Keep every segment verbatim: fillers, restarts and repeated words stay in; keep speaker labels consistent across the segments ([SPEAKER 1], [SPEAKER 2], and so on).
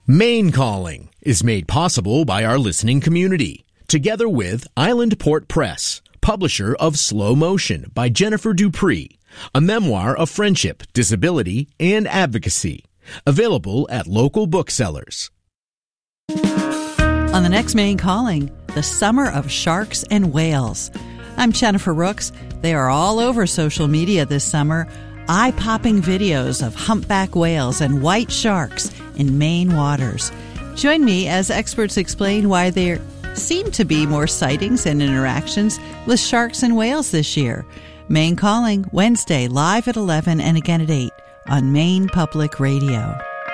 [SPEAKER 1] Maine Calling is made possible by our listening community, together with Island Port Press, publisher of Slow Motion by Jennifer Dupree, a memoir of friendship, disability, and advocacy, available at local booksellers.
[SPEAKER 2] On the next Maine Calling, the summer of sharks and whales. I'm Jennifer Rooks. They are all over social media this summer, eye-popping videos of humpback whales and white sharks in Maine waters. Join me as experts explain why there seem to be more sightings and interactions with sharks and whales this year. Maine Calling, Wednesday, live at eleven and again at eight on Maine Public Radio.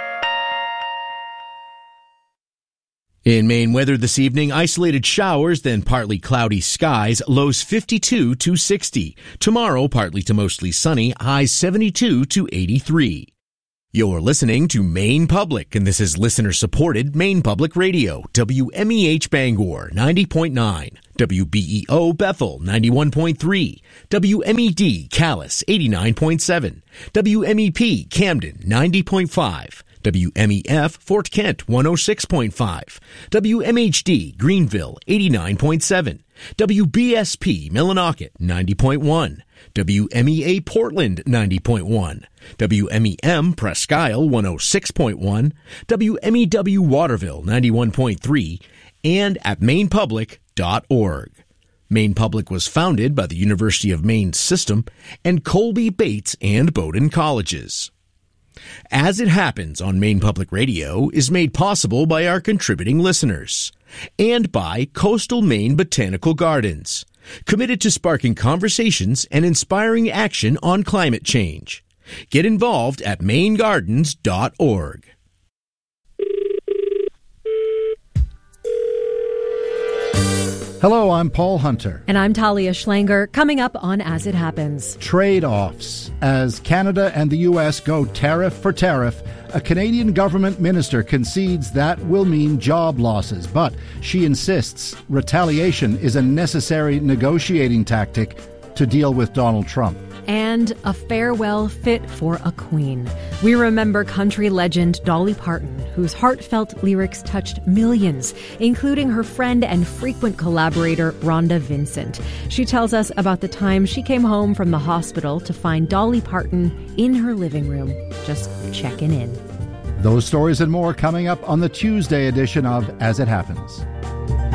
[SPEAKER 1] In Maine weather this evening, isolated showers, then partly cloudy skies, lows fifty-two to sixty. Tomorrow, partly to mostly sunny, highs seventy-two to eighty-three. You're listening to Maine Public, and this is listener-supported Maine Public Radio, W M E H Bangor, ninety point nine, W B E O Bethel, ninety-one point three, W M E D Calais, eighty-nine point seven, W M E P Camden, ninety point five, W M E F Fort Kent, one oh six point five, W M H D Greenville, eighty-nine point seven, W B S P Millinocket, ninety point one, W M E A Portland, ninety point one, W M E M Presque Isle, one oh six point one, W M E W Waterville, ninety-one point three, and at maine public dot org. Maine Public was founded by the University of Maine System and Colby Bates and Bowdoin Colleges. As It Happens on Maine Public Radio is made possible by our contributing listeners and by Coastal Maine Botanical Gardens, committed to sparking conversations and inspiring action on climate change. Get involved at maine gardens dot org.
[SPEAKER 3] Hello, I'm Paul Hunter.
[SPEAKER 4] And I'm Talia Schlanger. Coming up on As It Happens.
[SPEAKER 3] Trade-offs. As Canada and the U S go tariff for tariff, a Canadian government minister concedes that will mean job losses. But she insists retaliation is a necessary negotiating tactic to deal with Donald Trump.
[SPEAKER 4] And a farewell fit for a queen. We remember country legend Dolly Parton, whose heartfelt lyrics touched millions, including her friend and frequent collaborator, Rhonda Vincent. She tells us about the time she came home from the hospital to find Dolly Parton in her living room, just checking in.
[SPEAKER 3] Those stories and more coming up on the Tuesday edition of As It Happens.